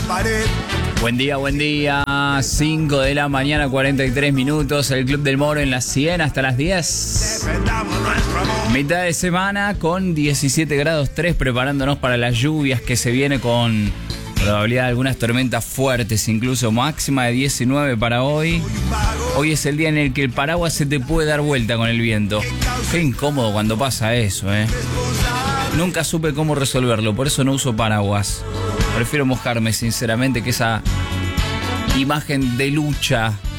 Buen día, 5 de la mañana, 43 minutos, el Club del Moro en la 100 hasta las 10. Mitad de semana con 17 grados 3, preparándonos para las lluvias que se viene con probabilidad de algunas tormentas fuertes, incluso máxima de 19 para hoy. Hoy es el día en el que el paraguas se te puede dar vuelta con el viento. Qué incómodo cuando pasa eso, Nunca supe cómo resolverlo, por eso no uso paraguas. Prefiero mojarme, sinceramente, que esa imagen de lucha